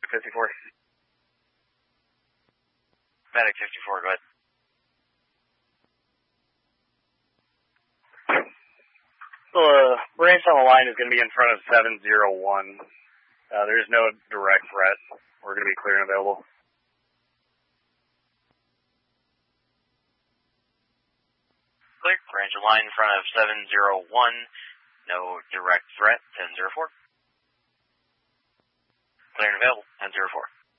54. Medic 54, go ahead. So, branch on the line is going to be in front of 701. There's no direct threat. We're going to be clear and available. Clear. Branch on line in front of 701. No direct threat. 10-4. Clear and available. 10-4.